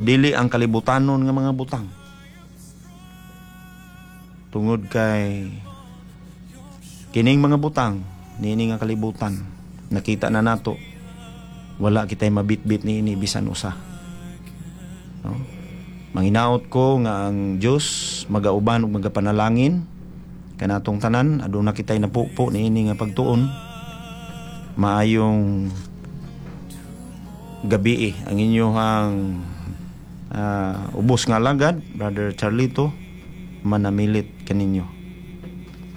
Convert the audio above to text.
dili ang kalibutanon nga mga butang. Tungod kay kining mga butang niini nga kalibutan, nakita na nato wala kitay mabitbit niini bisan usa. No? Manginaot ko nga ang Dios magauban ug magapanalangin kanatong tanan aduna kitay napupo niini nga pagtuon. Maayong gabi ang inyong ubos nga lagad, Brother Charlito, manamilit kaninyo.